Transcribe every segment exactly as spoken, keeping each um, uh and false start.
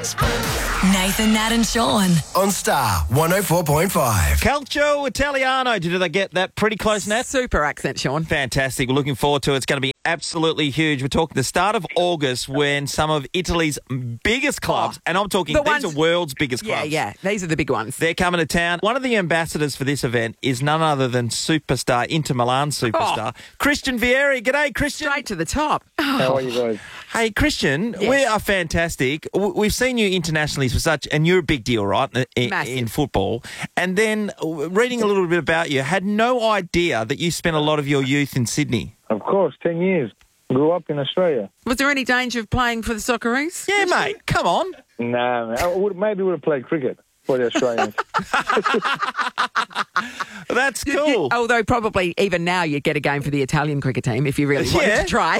Nathan, Nat and Sean. On Star one oh four point five. Calcio Italiano. Did I get that pretty close, Nat? Super accent, Sean. Fantastic. We're looking forward to it. It's going to be absolutely huge. We're talking the start of August when some of Italy's biggest clubs, Oh, and I'm talking the these ones- are world's biggest Yeah, clubs. yeah. These are the big ones. They're coming to town. One of the ambassadors for this event is none other than superstar, Inter Milan superstar, Christian Vieri. G'day, Christian. Straight to the top. How are you guys? Hey, Christian, Yes. we are fantastic. W- We've seen you internationally for such, and you're a big deal, right, in, Massive. in football. And then uh, reading a little bit about you, had no idea that you spent a lot of your youth in Sydney. Of course, ten years. Grew up in Australia. Was there any danger of playing for the Socceroos? Yeah, mate, come on. Nah, man. I would, maybe would have played cricket for the Australians. That's You- cool. although probably even now you'd get a game for the Italian cricket team if you really wanted Yeah. to try.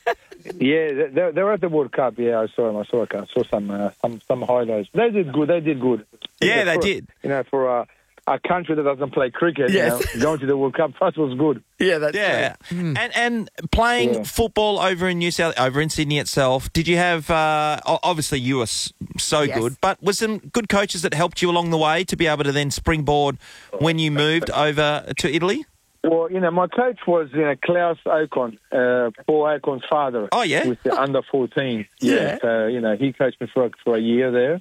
yeah, they, they were at the World Cup. Yeah, I saw them. I saw, I saw some, uh, some some highlights. They did good. They did good. Yeah, they for, did. You know, for uh, a country that doesn't play cricket, Yes. you know, going to the World Cup, that was good. yeah, that's Yeah, and and playing Yeah. football over in New South, over in Sydney itself. Did you have? Uh, o- obviously, you were s- so Yes. good, but was some good coaches that helped you along the way to be able to then springboard when you moved over to Italy? Well, you know, my coach was you know Klaus Ocon, uh, Paul Ocon's father. Oh, yeah? with the under fourteen. Yeah. So you know, he coached me for a, for a year there,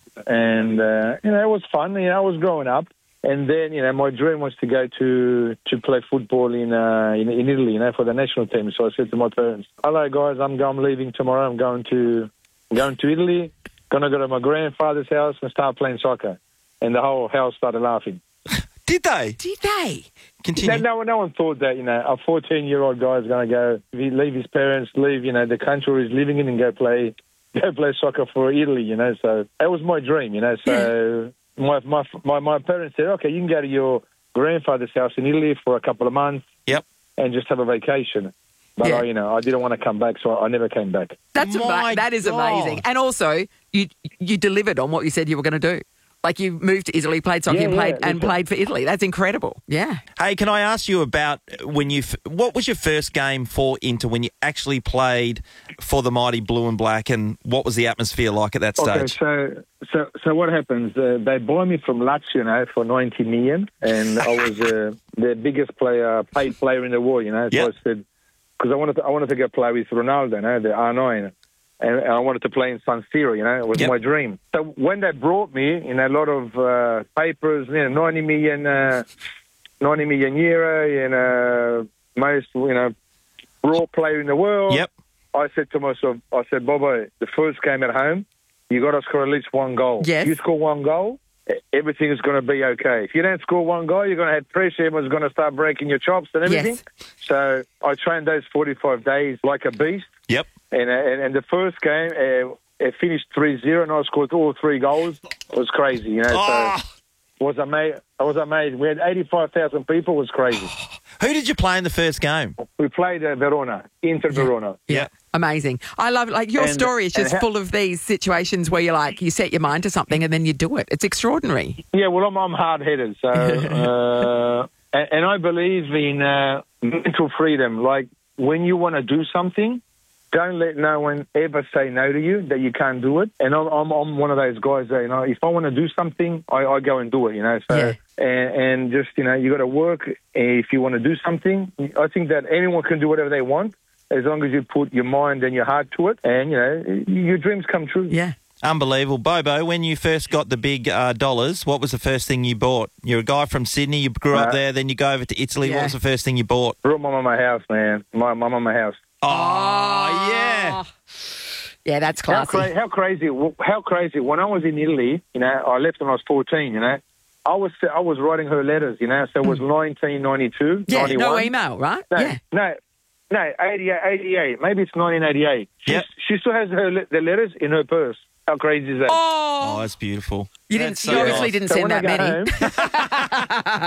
and uh, you know, it was fun. You know, I was growing up, and then you know, my dream was to go to to play football in uh, in, in Italy. You know, for the national team. So I said to my parents, "Hello, guys, I'm going, I'm leaving tomorrow. I'm going to I'm going to Italy. Gonna go to my grandfather's house and start playing soccer." And the whole house started laughing. Did they Did they? continue? No, no, no one thought that, you know, a fourteen-year-old guy is going to go, he leave his parents, leave, you know, the country he's living in and go play go play soccer for Italy, you know. So that was my dream, you know. So my, my my my parents said, okay, you can go to your grandfather's house in Italy for a couple of months Yep. and just have a vacation. But, Yeah. I, you know, I didn't want to come back, so I never came back. That's My ama- that is God. amazing. And also, you you delivered on what you said you were going to do. Like you moved to Italy, played soccer, Yeah, and played yeah, and listen. played for Italy. That's incredible. Yeah. Hey, can I ask you about when you? f- What was your first game for Inter when you actually played for the mighty Blue and Black, and what was the atmosphere like at that Okay, stage? so so so what happens? Uh, they buy me from Lazio, you know, for ninety million, and I was uh, the biggest player, paid player in the world, you know. So Yep. I said, because I wanted to, I wanted to go play with Ronaldo, you know, the R nine, and, and I wanted to play in San Siro, you know, it was Yep. my dream. So when they brought me, in a lot of uh, papers, you know, ninety million, uh, ninety million euro, and uh, most, you know, raw player in the world. Yep. I said to myself, I said, Bobo, the first game at home, you got to score at least one goal. Yes. You score one goal, e- everything is going to be okay. If you don't score one goal, you're going to have pressure. Everyone's going to start breaking your chops and everything. Yes. So I trained those forty-five days like a beast. Yep. And uh, and, and the first game, uh, it finished three zero, and I scored all three goals. It was crazy, you know. Ah! So it was amazing. I was amazed. We had eighty-five thousand people. It was crazy. Who did you play in the first game? We played uh, Verona, Inter Verona. Yeah. Amazing. I love it. Like your And- story is just and ha- full of these situations where you're like, you set your mind to something and then you do it. It's extraordinary. Yeah, well, I'm, I'm hard-headed, so uh, and, and I believe in uh, mental freedom. Like when you want to do something, don't let no one ever say no to you that you can't do it. And I'm I'm, I'm one of those guys that, you know, if I want to do something, I, I go and do it. You know, so Yeah. and, and just you know, you got to work. If you want to do something, I think that anyone can do whatever they want as long as you put your mind and your heart to it, and you know, your dreams come true. Yeah. Unbelievable. Bobo, when you first got the big uh, dollars, what was the first thing you bought? You're a guy from Sydney, you grew up Uh, there, then you go over to Italy. Yeah. What was the first thing you bought? Brought my mama house, man. My my mama house. Oh, yeah. Yeah, that's How, classy. cra- how crazy! How crazy! When I was in Italy, you know, I left when I was fourteen. You know, I was I was writing her letters. You know, so it was nineteen ninety-two, Yeah, ninety-one. no email, right? No, Yeah. no, no, eighty-eight, eighty-eight. Maybe it's nineteen eighty-eight. She, Yep. she still has her le- the letters in her purse. How crazy is that? Oh, Oh, that's beautiful. you didn't. That's You so obviously nice. didn't So send when I that go many. home,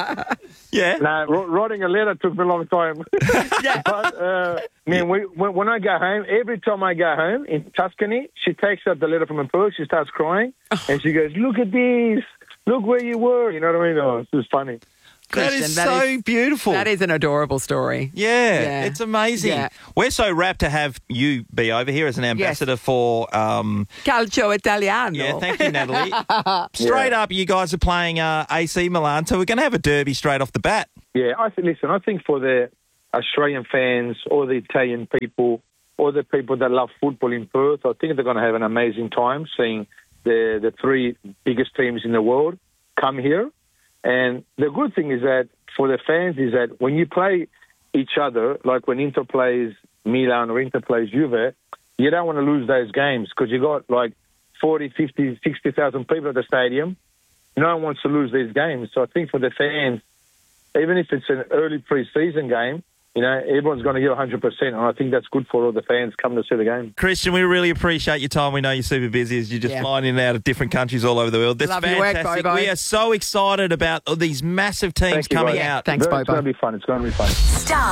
Yeah. no, wr- writing a letter took me a long time. Yeah. But, uh, man, we, when, when I go home, every time I go home in Tuscany, she takes out the letter from her purse, she starts crying, and she goes, look at this, look where you were. You know what I mean? Oh, it's just funny. That Christian. is That so is- beautiful. That is an adorable story. Yeah, Yeah. it's amazing. Yeah. We're so rapt to have you be over here as an ambassador for. Um, Calcio Italiano. yeah, thank you, Natalie. Straight up, you guys are playing uh, A C Milan, so we're going to have a derby straight off the bat. Yeah, I think. Listen, I think for the Australian fans or the Italian people or the people that love football in Perth, I think they're going to have an amazing time seeing the the three biggest teams in the world come here. And the good thing is that for the fans is that when you play each other, like when Inter plays Milan or Inter plays Juve, you don't want to lose those games because you got like forty, fifty, sixty thousand people at the stadium. No one wants to lose these games. So I think for the fans, even if it's an early pre-season game, you know, everyone's going to get one hundred percent, and I think that's good for all the fans coming to see the game. Christian, we really appreciate your time. We know you're super busy as you're just Yeah. flying in and out of different countries all over the world. That's Love your work, fantastic. Bobo. We are so excited about all these massive teams Thank you, coming guys. out. Thanks, It's Bobo. going to be fun. It's going to be fun. Star